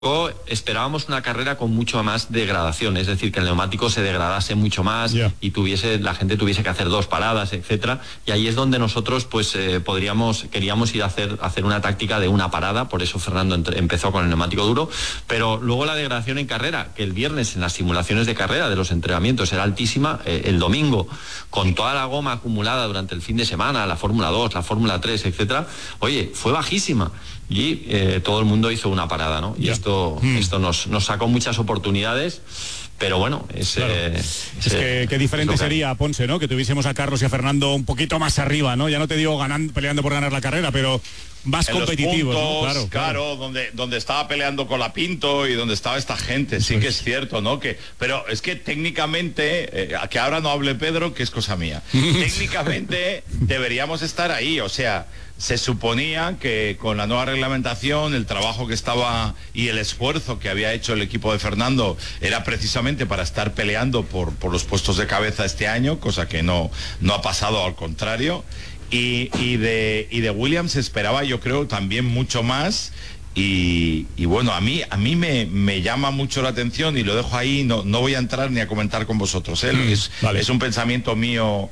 Esperábamos una carrera con mucho más degradación, es decir, que el neumático se degradase mucho más y la gente tuviese que hacer 2 paradas, etcétera. Y ahí es donde nosotros queríamos ir a hacer una táctica de una parada, por eso Fernando empezó con el neumático duro, pero luego la degradación en carrera, que el viernes en las simulaciones de carrera de los entrenamientos era altísima, el domingo, con toda la goma acumulada durante el fin de semana, la Fórmula 2, la Fórmula 3, etcétera, oye, fue bajísima. Y todo el mundo hizo una parada, ¿no? Y esto nos sacó muchas oportunidades, pero bueno, que qué diferente sería, Ponce, ¿no? Que tuviésemos a Carlos y a Fernando un poquito más arriba, ¿no? Ya no te digo peleando por ganar la carrera, pero más competitivos, ¿no? Claro, donde estaba peleando con la Pinto y donde estaba esta gente, sí que es cierto, ¿no? Pero es que técnicamente, que ahora no hable Pedro, que es cosa mía, técnicamente deberíamos estar ahí, o sea, se suponía que con la nueva reglamentación, el trabajo que estaba y el esfuerzo que había hecho el equipo de Fernando era precisamente para estar peleando por los puestos de cabeza este año, cosa que no ha pasado, al contrario. Y de Williams esperaba, yo creo, también mucho más. Y bueno, a mí me llama mucho la atención y lo dejo ahí, no voy a entrar ni a comentar con vosotros, ¿eh? Es un pensamiento mío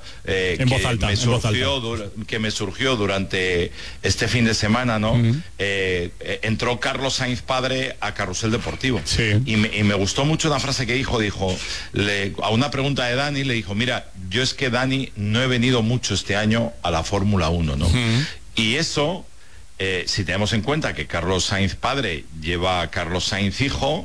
que me surgió durante este fin de semana, ¿no? Entró Carlos Sainz padre a Carrusel Deportivo y me gustó mucho una frase que dijo a una pregunta de Dani, le dijo: mira, yo es que, Dani, no he venido mucho este año a la Fórmula 1, ¿no? Y eso, si tenemos en cuenta que Carlos Sainz padre lleva a Carlos Sainz hijo,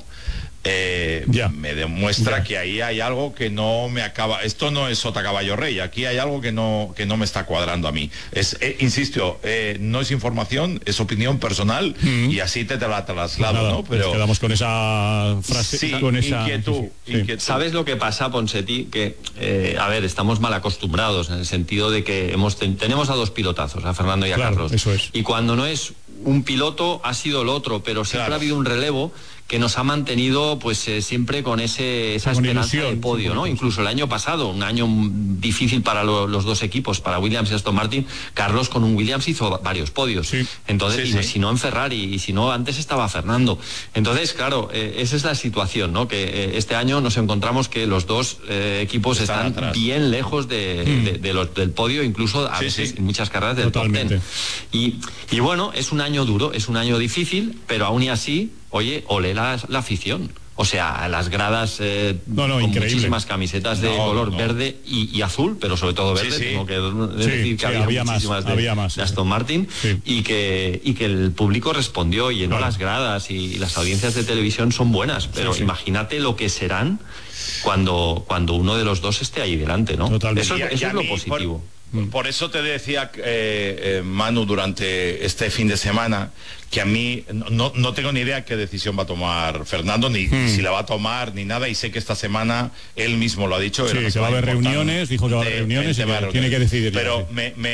me demuestra que ahí hay algo que no me acaba. Esto no es sota caballo rey, aquí hay algo que no me está cuadrando a mí. Insisto, no es información, es opinión personal y así te la traslado, ¿no? Pero nos quedamos con esa frase, con esa inquietud. ¿Sabes lo que pasa, Ponseti? Que, estamos mal acostumbrados en el sentido de que tenemos a 2 pilotazos, a Fernando y a Carlos. Eso es. Y cuando no es un piloto, ha sido el otro, pero siempre ha habido un relevo que nos ha mantenido siempre con esa esperanza de podio, ¿no? Incluso el año pasado, un año difícil para los 2 equipos, para Williams y Aston Martin, Carlos con un Williams hizo varios podios. Entonces, si no en Ferrari, y si no antes estaba Fernando. Entonces, claro, esa es la situación, ¿no? Que este año nos encontramos que los 2 equipos están bien lejos del podio, incluso a veces en muchas carreras del top 10. Y bueno, es un año duro, es un año difícil, pero aún y así, oye, olé la afición. O sea, las gradas con muchísimas camisetas de color verde y azul, pero sobre todo verde, tengo que decir que había muchísimas de Aston Martin, y que el público respondió y llenó las gradas, y las audiencias de televisión son buenas, pero imagínate lo que serán cuando uno de los 2 esté ahí delante, ¿no? Eso es lo positivo. Por eso te decía, Manu, durante este fin de semana, que a mí no tengo ni idea qué decisión va a tomar Fernando, ni si la va a tomar, ni nada, y sé que esta semana él mismo lo ha dicho. Que va a haber reuniones, dijo que va a haber reuniones y que tiene que decidir. Pero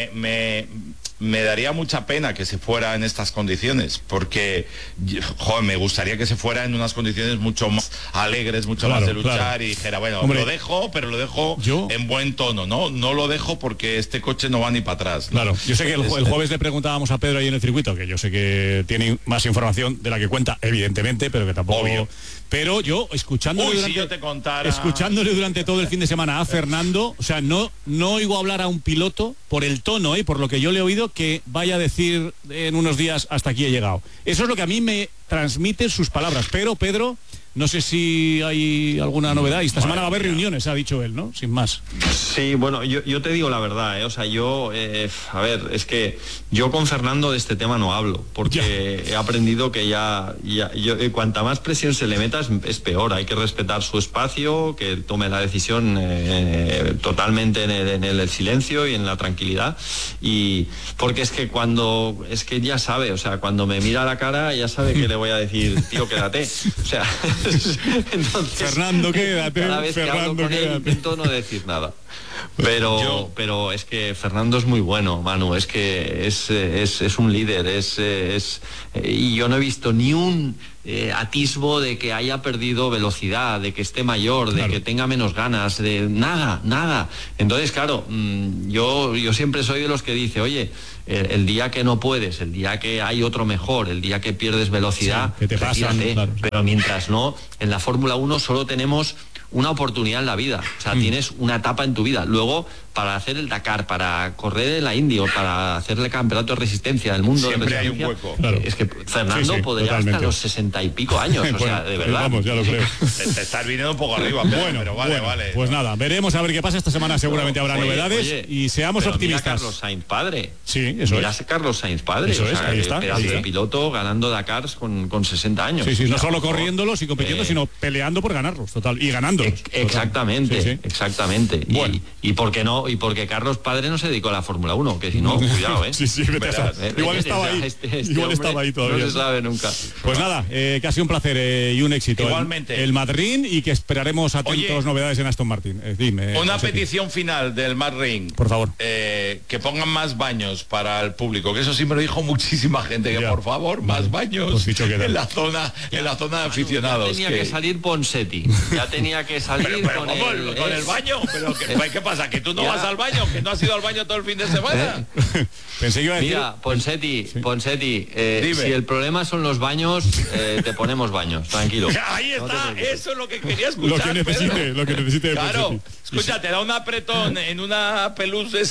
me daría mucha pena que se fuera en estas condiciones, porque me gustaría que se fuera en unas condiciones mucho más alegres, mucho más de luchar, y dijera, bueno, lo dejo, pero lo dejo en buen tono, no lo dejo porque este coche no va ni para atrás, ¿no? Claro, yo sé que el jueves le preguntábamos a Pedro ahí en el circuito, que yo sé que tiene más información de la que cuenta, evidentemente, pero que tampoco... Obvio. Pero yo, escuchándole durante todo el fin de semana a Fernando, o sea, no oigo hablar a un piloto por el tono y por lo que yo le he oído, que vaya a decir en unos días hasta aquí he llegado. Eso es lo que a mí me transmite sus palabras. Pero, Pedro, no sé si hay alguna novedad. Y esta semana va a haber reuniones, ha dicho él, ¿no? Sin más. Sí, bueno, yo te digo la verdad, O sea, es que yo con Fernando de este tema no hablo, porque he aprendido que cuanta más presión se le meta es peor. Hay que respetar su espacio, que tome la decisión totalmente en el silencio y en la tranquilidad. Y porque es que ya sabe, o sea, cuando me mira a la cara ya sabe que le voy a decir, tío, quédate. O sea, entonces, Fernando, quédate. Cada vez que hablo con él intento no decir nada. Pero es que Fernando es muy bueno, Manu, es que es un líder, y yo no he visto ni un atisbo de que haya perdido velocidad, de que esté mayor, de que tenga menos ganas, de nada. Entonces, claro, yo siempre soy de los que dice, oye, el día que no puedes, el día que hay otro mejor, el día que pierdes velocidad, que te pasan, claro. Pero mientras no, en la Fórmula 1 solo tenemos una oportunidad en la vida, o sea, tienes una etapa en tu vida. Luego, para hacer el Dakar, para correr en la Indy o para hacerle campeonato de resistencia del mundo, siempre hay un hueco. Claro. Es que Fernando podría totalmente. Hasta los 60 y pico años, o sea, de verdad. Vamos, ya lo creo. Te estás viniendo un poco arriba, pero vale. Pues nada, veremos a ver qué pasa esta semana. Seguramente habrá novedades y seamos optimistas. Mira Carlos Sainz padre. Sí, eso mira es. Carlos Sainz padre. Eso es, ahí está. De piloto ganando Dakars con 60 años. Sí, no solo corriéndolos y compitiendo, sino peleando por ganarlos, total, y ganándolos. Exactamente. Bueno. Y por qué no, y porque Carlos padre no se dedicó a la Fórmula 1, que si no, cuidado, sí, igual estaba ahí. Igual estaba ahí todavía. No se sabe nunca. Pues nada, casi un placer y un éxito. Igualmente. El Madrid, y que esperaremos atentos novedades en Aston Martin. Dime, una petición final del Madrid. Por favor. Que pongan más baños para el público, que eso sí me lo dijo muchísima gente, que por favor, más baños en la zona de aficionados. Ya tenía que salir Ponseti. Ya tenía que salir con el baño. Pero ¿qué pasa? ¿Que tú no vas al baño? ¿Que no has ido al baño todo el fin de semana? Pensé que iba a decir... Mira, Ponseti, si el problema son los baños, te ponemos baños, tranquilo. Ahí está, eso es lo que quería escuchar. Lo que necesite. Claro, escucha, te da un apretón en una pelusa.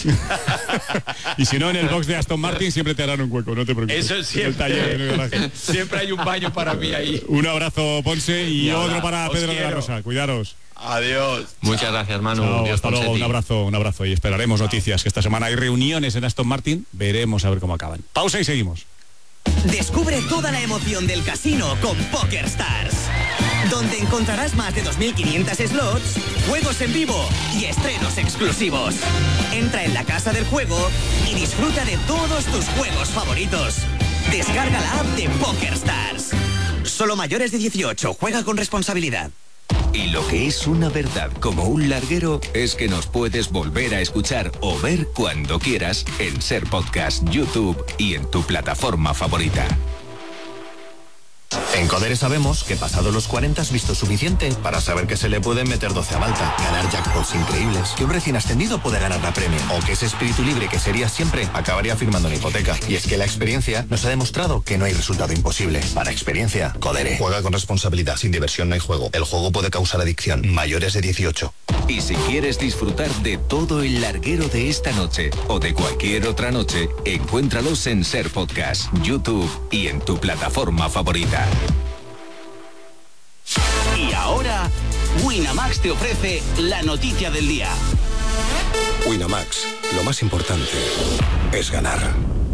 Y si no, en el box de Aston Martin siempre te harán un hueco, no te preocupes. Eso es siempre. Siempre hay un baño para mí ahí. Un abrazo, Ponce, y otro para Pedro de la Rosa. Cuidaros. Adiós. Muchas gracias, Manu. Chao, hasta luego, un abrazo y esperaremos noticias, que esta semana hay reuniones en Aston Martin, veremos a ver cómo acaban. Pausa y seguimos. Descubre toda la emoción del casino con PokerStars, donde encontrarás más de 2.500 slots, juegos en vivo y estrenos exclusivos. Entra en la casa del juego y disfruta de todos tus juegos favoritos. Descarga la app de PokerStars. Solo mayores de 18, juega con responsabilidad. Y lo que es una verdad como un larguero es que nos puedes volver a escuchar o ver cuando quieras en Ser Podcast, YouTube y en tu plataforma favorita. En Codere sabemos que pasado los 40 has visto suficiente para saber que se le pueden meter 12 a Malta, ganar jackpots increíbles, que un recién ascendido puede ganar la Premier, o que ese espíritu libre que sería siempre acabaría firmando una hipoteca. Y es que la experiencia nos ha demostrado que no hay resultado imposible. Para experiencia, Codere. Juega con responsabilidad, sin diversión no hay juego. El juego puede causar adicción. Mayores de 18. Y si quieres disfrutar de todo el larguero de esta noche o de cualquier otra noche, encuéntralos en Ser Podcast, YouTube y en tu plataforma favorita. Y ahora, Winamax te ofrece la noticia del día. Winamax, lo más importante es ganar.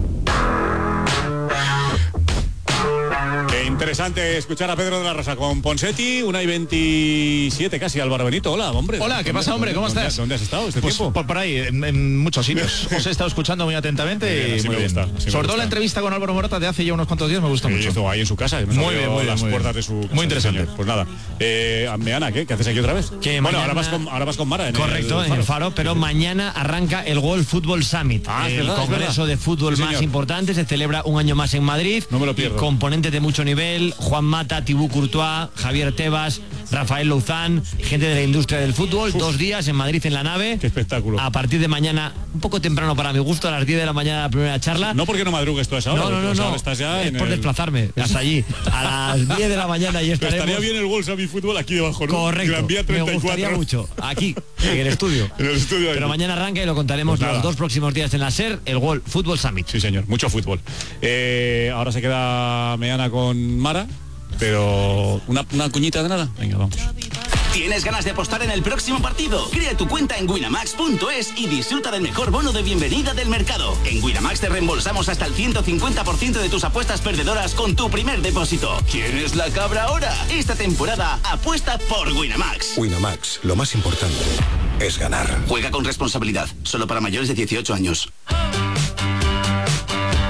Qué interesante escuchar a Pedro de la Rosa con Ponseti, 1:27 casi. Álvaro Benito, hola, hombre. Hola, ¿qué pasa, hombre? ¿Cómo estás? ¿Dónde has estado este tiempo? Por ahí, en muchos sitios. Os he estado escuchando muy atentamente. Muy bien. Sobre todo la entrevista con Álvaro Morata de hace ya unos cuantos días me gustó mucho. Estuvo ahí en su casa. Muy bien, las puertas de su casa. Muy interesante. Señor. Pues nada. Meana, ¿qué haces aquí otra vez? Que bueno, mañana... ahora vas con Mara. Correcto, en el Faro, pero mañana arranca el World Football Summit. El congreso de fútbol más importante. Se celebra un año más en Madrid. No me lo pierdo. Componentes de mucho nivel: Juan Mata, Thibaut Courtois, Javier Tebas, Rafael Louzán, gente de la industria del fútbol. 2 días en Madrid, en la nave. Qué espectáculo. A partir de mañana, un poco temprano para mi gusto, a las 10 de la mañana la primera charla. No porque no madrugues tú a esa hora. No. Estás ya es por desplazarme hasta allí. A las 10 de la mañana y estaremos. Estaría bien el World Summit Fútbol aquí debajo, ¿no? Correcto. Gran Vía 34. Me gustaría mucho. Aquí, en el estudio. En el estudio. Pero mañana arranca y lo contaremos los 2 próximos días en la SER, el World Football Summit. Sí, señor. Mucho fútbol. Ahora se queda Meana con Mara. Pero una cuñita de nada. Venga, vamos. ¿Tienes ganas de apostar en el próximo partido? Crea tu cuenta en winamax.es y disfruta del mejor bono de bienvenida del mercado. En Winamax te reembolsamos hasta el 150% de tus apuestas perdedoras con tu primer depósito. ¿Quién es la cabra ahora? Esta temporada apuesta por Winamax. Winamax, lo más importante es ganar. Juega con responsabilidad, solo para mayores de 18 años.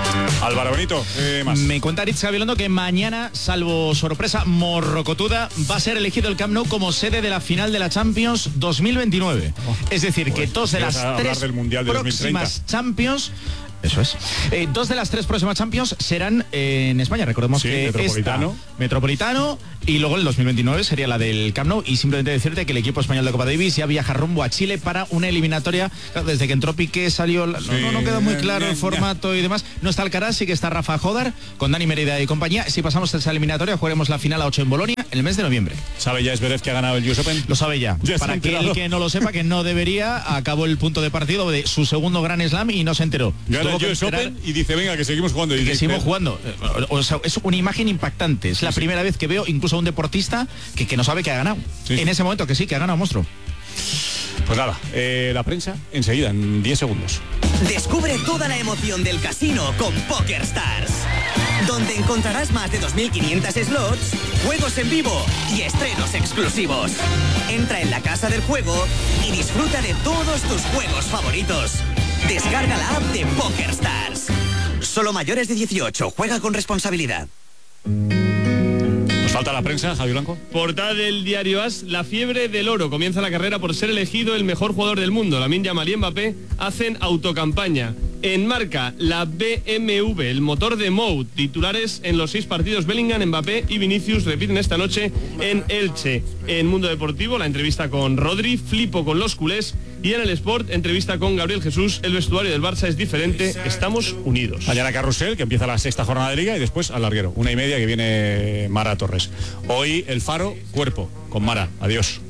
Álvaro Benito, más. Me cuenta Aritz Gabilondo que mañana, salvo sorpresa morrocotuda, va a ser elegido el Camp Nou como sede de la final de la Champions 2029. Es decir, que dos de las tres próximas Champions... Eso es. 2 de las 3 próximas Champions serán en España. Recordemos que Metropolitano y luego el 2029 sería la del Camp Nou. Y simplemente decirte que el equipo español de Copa Davis ya viaja rumbo a Chile para una eliminatoria. Claro, desde que entró Piqué salió... No queda muy claro el formato y demás. No está Alcaraz, sí que está Rafa Jodar con Dani Mérida y compañía. Si pasamos a esa eliminatoria, jugaremos la final a 8 en Bolonia en el mes de noviembre. ¿Sabe ya Zverev que ha ganado el US Open? Lo sabe ya. Para que el que no lo sepa, que no debería, acabó el punto de partido de su segundo Grand Slam y no se enteró. US Open y dice, venga, que seguimos jugando. Y que seguimos jugando. O sea, es una imagen impactante. Es la primera vez que veo incluso a un deportista que no sabe que ha ganado. En ese momento que sí, que ha ganado, monstruo. Pues nada, la prensa enseguida, en 10 segundos. Descubre toda la emoción del casino con PokerStars, donde encontrarás más de 2.500 slots, juegos en vivo y estrenos exclusivos. Entra en la casa del juego y disfruta de todos tus juegos favoritos. Descarga la app de PokerStars. Solo mayores de 18. Juega con responsabilidad. Nos falta la prensa, Javi Blanco. Portada del diario AS, la fiebre del oro. Comienza la carrera por ser elegido el mejor jugador del mundo. Lamine Yamal y Mbappé hacen autocampaña. En Marca, la BMW, el motor de Mou. Titulares en los 6 partidos. Bellingham, Mbappé y Vinicius repiten esta noche en Elche. En Mundo Deportivo, la entrevista con Rodri, flipo con los culés. Y en el Sport, entrevista con Gabriel Jesús. El vestuario del Barça es diferente, estamos unidos. Mañana Carrusel, que empieza la 6ª jornada de Liga, y después al larguero, 1:30, que viene Mara Torres. Hoy el Faro, cuerpo, con Mara. Adiós.